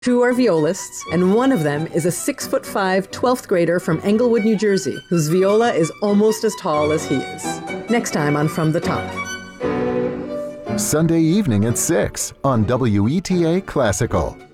Two are violists, and one of them is a 6'5" 12th grader from Englewood, New Jersey, whose viola is almost as tall as he is. Next time on From the Top. Sunday evening at 6 on WETA Classical.